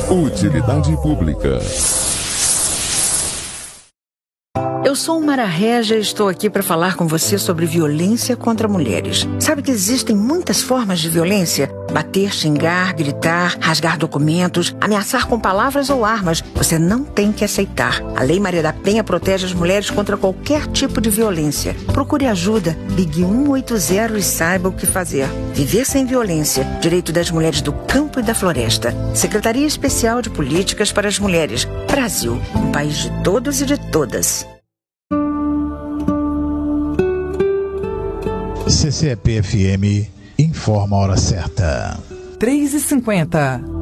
Utilidade pública. Eu sou Mara Régia e estou aqui para falar com você sobre violência contra mulheres. Sabe que existem muitas formas de violência? Bater, xingar, gritar, rasgar documentos, ameaçar com palavras ou armas. Você não tem que aceitar. A Lei Maria da Penha protege as mulheres contra qualquer tipo de violência. Procure ajuda, ligue 180 e saiba o que fazer. Viver sem violência, direito das mulheres do campo e da floresta. Secretaria Especial de Políticas para as Mulheres. Brasil, um país de todos e de todas. CCEP-FM informa a hora certa. 3h50.